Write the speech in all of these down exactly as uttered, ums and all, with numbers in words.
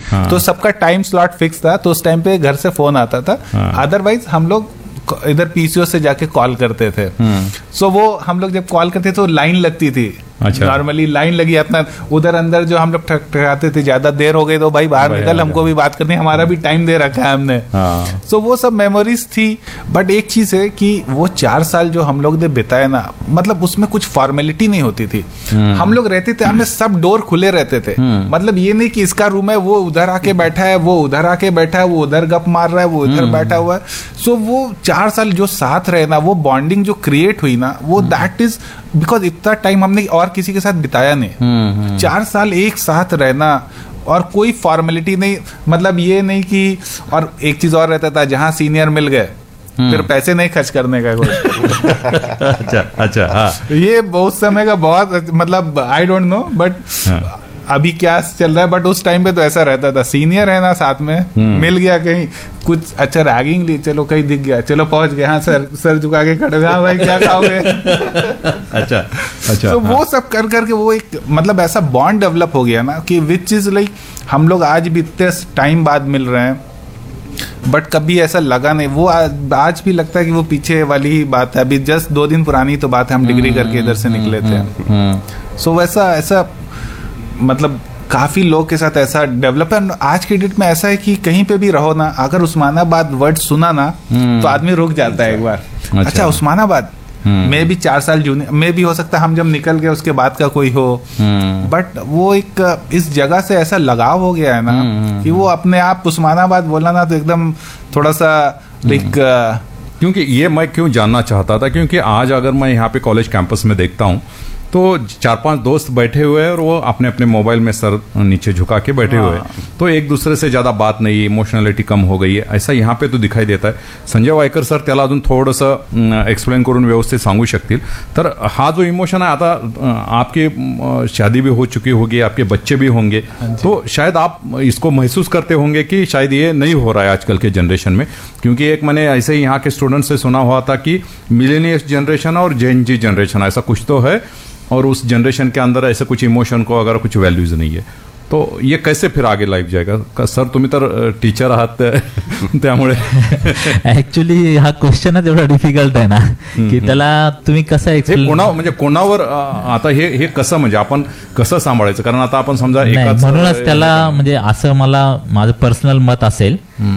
हाँ। तो सबका टाइम स्लॉट फिक्स था, तो उस टाइम पे घर से फोन आता था। अदरवाइज हाँ। हम लोग इधर पीसीओ से जाके कॉल करते थे। सो so, वो हम लोग जब कॉल करते थे तो लाइन लगती थी। अच्छा। नॉर्मली लाइन लगी, अपना उधर अंदर जो हम लोग ठहराते थे, ज्यादा देर हो गई तो भाई बाहर निकल, हमको भी बात करनी, हमारा भी टाइम दे रखा है हमने। हाँ। सो so, वो सब मेमोरीज थी। बट एक चीज है कि वो चार साल जो हम लोग ने बिताए ना, मतलब उसमें कुछ फॉर्मेलिटी नहीं होती थी। हम लोग रहते थे, हमें सब डोर खुले रहते थे। मतलब ये नहीं कि इसका रूम है, वो उधर आके बैठा है, वो उधर आके बैठा है, वो उधर गप मार रहा है, वो उधर बैठा हुआ है। सो so, वो चार साल जो साथ रहे ना, वो बॉन्डिंग जो क्रिएट हुई ना, वो दैट इज बिकॉज इतना टाइम हमने और किसी के साथ बिताया नहीं। चार साल एक साथ रहना और कोई फॉर्मेलिटी नहीं, मतलब ये नहीं कि, और एक चीज और रहता था, जहां सीनियर मिल गए फिर पैसे नहीं खर्च करने का कोई। अच्छा अच्छा हाँ। ये बहुत समय का बहुत, मतलब आई डोंट नो बट अभी क्या चल रहा है, बट उस टाइम पे तो ऐसा रहता था, सीनियर है ना साथ में, मिल गया कहीं कुछ अच्छा रैगिंग ली, चलो कहीं दिख गया, चलो पहुंच गए, हाँ सर सर झुका के खड़े, हाँ भाई क्या खाओगे। अच्छा अच्छा। तो वो सब कर करके वो एक मतलब ऐसा बॉन्ड डेवलप हो गया ना कि विच इज लाइक हम लोग आज भी इतने टाइम बाद मिल रहे हैं, बट कभी ऐसा लगा नहीं। वो आज, आज भी लगता है कि वो पीछे वाली ही बात है, अभी जस्ट दो दिन पुरानी तो बात है, हम डिग्री करके इधर से निकले थे। सो वैसा ऐसा मतलब काफी लोग के साथ ऐसा डेवलप है। आज के डेट में ऐसा है कि कहीं पे भी रहो ना, अगर उस्मानाबाद वर्ड सुना ना तो आदमी रुक जाता है एक बार। अच्छा, अच्छा उस्मानाबाद मैं भी चार साल जूनियर, मैं भी हो सकता है हम जब निकल गए उसके बाद का कोई हो, बट वो एक इस जगह से ऐसा लगाव हो गया है ना कि वो अपने आप उस्मानाबाद बोला ना तो एकदम थोड़ा सा लाइक। क्योंकि ये मैं क्यों जानना चाहता था, क्योंकि आज अगर मैं यहाँ पे कॉलेज कैंपस में देखता हूँ तो चार पांच दोस्त बैठे हुए हैं और वो अपने अपने मोबाइल में सर नीचे झुका के बैठे हुए हैं, तो एक दूसरे से ज्यादा बात नहीं, इमोशनॅलिटी कम हो गई है, ऐसा यहाँ पे तो दिखाई देता है। संजय वायकर सर त्याला अजून थोडंसं एक्सप्लेन करून व्यवस्थित सांगू शकतील। तर हा जो इमोशन है, आता आपकी शादी भी हो चुकी होगी, आपके बच्चे भी होंगे, तो शायद आप इसको महसूस करते होंगे कि शायद ये नहीं हो रहा है आजकल के जनरेशन में। क्योंकि एक मैंने ऐसे ही यहाँ के स्टूडेंट से सुना हुआ था कि मिलेनियस जनरेशन और जेन जी जनरेशन ऐसा कुछ तो है, और उस जनरेशन के अंदर ऐसे कुछ इमोशन को अगर कुछ व्हॅल्यूज नाही आहे, तो ये कैसे फिर आगे लाईफ जाएगा। सर तुम्ही तर टीचर आहात त्यामुळे ऍक्च्युली हा क्वेश्चनच एवढा डिफिकल्ट आहे ना की त्याला तुम्ही कसं एक्सप्लेन, कोणा म्हणजे कोणावर आता हे हे कसं म्हणजे आपण कसं सांभाळायचं, कारण आता आपण समजा एकाच, म्हणूनच त्याला म्हणजे असं मला माझं पर्सनल मत असेल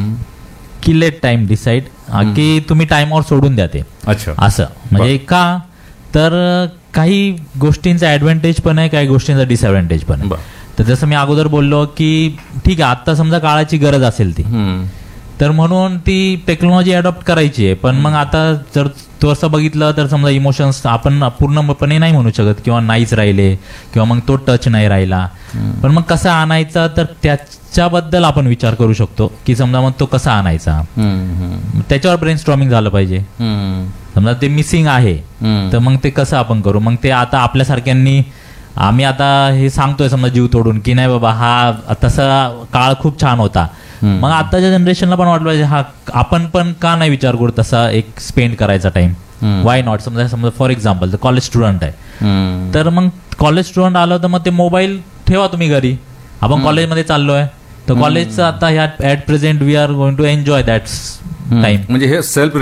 की लेट टाइम डिसाइड, की तुम्ही टाइमवर सोडून द्या ते। अच्छा असं म्हणजे का, तर काही गोष्टींचा ऍडव्हान्टेज पण आहे, काही गोष्टींचा डिसएडव्हान्टेज पण आहे। तर जसं मी अगोदर बोललो की ठीक आहे, आता समजा काळाची गरज असेल ती, तर म्हणून ती टेक्नॉलॉजी अडॉप्ट करायची आहे, पण मग आता जर तो असं बघितलं तर समजा इमोशन्स आपण पूर्णपणे नाही म्हणू शकत, किंवा नाहीच राहिले, किंवा मग तो टच नाही राहिला, पण मग कसा आणायचा तर त्याच्याबद्दल आपण विचार करू शकतो की समजा मग तो कसा आणायचा, त्याच्यावर ब्रेनस्टॉर्मिंग झालं पाहिजे। समजा ते मिसिंग आहे तर मग ते कसं आपण करू, मग ते आता आपल्यासारख्यांनी आम्ही आता हे सांगतोय समजा जीव तोडून की नाही बाबा हा तसा काळ खूप छान होता, मग आताच्या जनरेशनला पण वाटलं पाहिजे हा आपण पण का नाही विचार करू तसा एक स्पेंड करायचा टाइम, वाय नॉट। समजा समजा फॉर एक्झाम्पल कॉलेज स्टुडंट आहे, तर मग कॉलेज स्टुडंट आलं तर मग ते मोबाईल ठेवा तुम्ही घरी, आपण कॉलेजमध्ये चाललोय तर कॉलेजचं आता ह्या at present we are going to enjoy that time, म्हणजे हे सेल्फ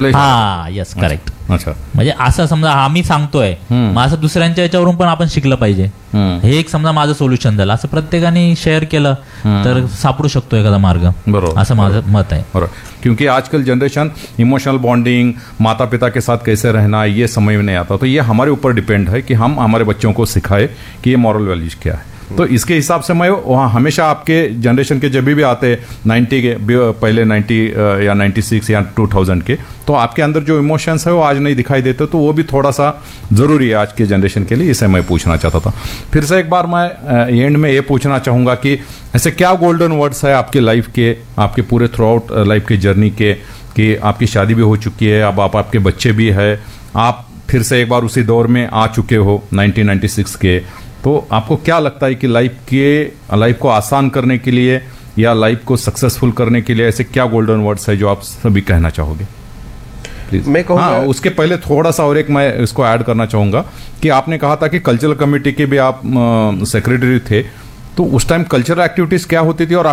हा यस करेक्ट। अच्छा, म्हणजे असं समजा आम्ही सांगतोय, मग असं दुसऱ्यांच्या याच्यावरून पण आपण शिकलं पाहिजे, हे एक समजा माझं सोल्युशन झालं, असं प्रत्येकाने शेअर केलं तर सापडू शकतो एखादा मार्ग, बरोबर असं माझं मत आहे। बरोबर, क्योंकि आजकल जनरेशन इमोशनल बॉन्डिंग, माता पिता के साथ कैसे रहना ये समझ में नहीं आता, तो ये हमारे ऊपर डिपेंड है कि हम हमारे बच्चों को सिखाए कि ये मॉरल वैल्यूज क्या है। तो इसके हिसाब से मैं वहाँ हमेशा आपके जनरेशन के जब भी आते नाइन्टी के पहले नाइन्टी या नाइन्टी सिक्स या टू थाउजेंड के, तो आपके अंदर जो इमोशंस है वो आज नहीं दिखाई देते, तो वो भी थोड़ा सा जरूरी है आज के जनरेशन के लिए, इसे मैं पूछना चाहता था। फिर से एक बार मैं एंड में ये पूछना चाहूँगा कि ऐसे क्या गोल्डन वर्ड्स है आपके लाइफ के, आपके पूरे थ्रू आउट लाइफ के जर्नी के, कि आपकी शादी भी हो चुकी है, अब आप आपके बच्चे भी है, आप फिर से एक बार उसी दौर में आ चुके हो नाइन्टीन नाइन्टी सिक्स के, तो आपको क्या लगता है कि लाइफ के लाइफ को आसान करने के लिए या लाइफ को सक्सेसफुल करने के लिए ऐसे क्या गोल्डन वर्ड्स है जो आप सभी कहना चाहोगे प्लीज? मैं कहूँगा, हाँ, उसके पहले थोड़ा सा और एक मैं इसको ऐड करना चाहूंगा कि आपने कहा था कि कल्चरल कमेटी के भी आप सेक्रेटरी थे, तो उस टाइम कल्चरल एक्टिविटीज क्या होती थी और